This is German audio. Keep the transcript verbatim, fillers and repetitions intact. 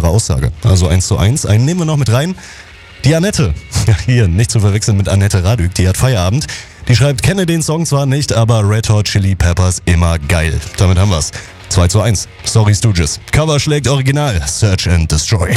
klare Aussage. Also eins zu eins. Einen nehmen wir noch mit rein. Die Annette, hier nicht zu verwechseln mit Annette Radück, die hat Feierabend. Die schreibt, kenne den Song zwar nicht, aber Red Hot Chili Peppers immer geil. Damit haben wir's. zwei zu eins. Sorry Stooges. Cover schlägt Original. Search and Destroy.